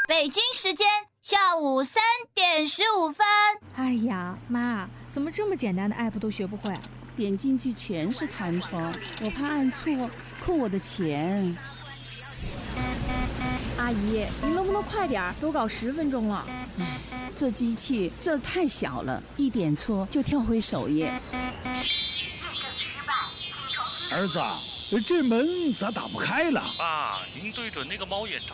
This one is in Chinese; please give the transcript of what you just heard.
北京时间下午3:15。 哎呀，妈，怎么这么简单的 app 都学不会？ 点进去全是弹窗，我怕按错扣我的钱。 阿姨，您能不能快点？都搞10分钟了。 这机器字儿太小了，一点错就跳回首页。 儿子，这门咋打不开了？ 爸，您对准那个猫眼